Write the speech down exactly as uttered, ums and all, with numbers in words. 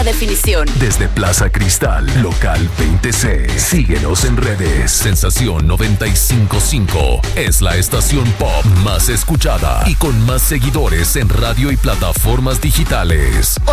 alta definición. Desde Plaza Cristal, local veinte C. Síguenos en redes. Sensación noventa y cinco punto cinco es la estación pop más escuchada y con más seguidores en radio y plataformas digitales.